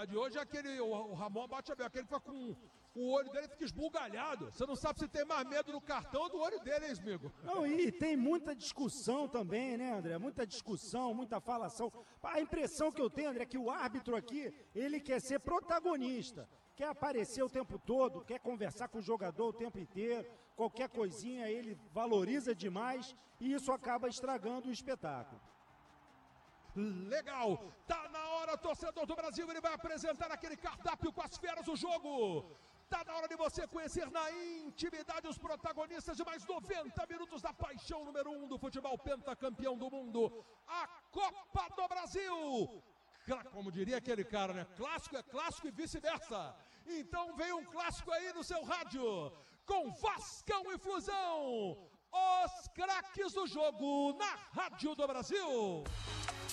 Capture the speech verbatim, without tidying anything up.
novidade hoje é aquele, o, o Ramon bate a ver, aquele que fica com o olho dele fica esbugalhado. Você não sabe se tem mais medo do cartão ou do olho dele, hein, Smigo? Não, e tem muita discussão também, né, André? Muita discussão, muita falação. A impressão que eu tenho, André, é que o árbitro aqui, ele quer ser protagonista. Quer aparecer o tempo todo, quer conversar com o jogador o tempo inteiro, qualquer coisinha ele valoriza demais e isso acaba estragando o espetáculo. Legal, tá na hora, torcedor do Brasil, ele vai apresentar aquele cardápio com as feras do jogo. Tá na hora de você conhecer na intimidade os protagonistas de mais noventa minutos da paixão número um do futebol pentacampeão do mundo, a Copa do Brasil. Como diria aquele cara, né? Clássico é clássico e vice-versa. Então vem um clássico aí no seu rádio, com Vascão e Flusão, os craques do jogo na Rádio do Brasil.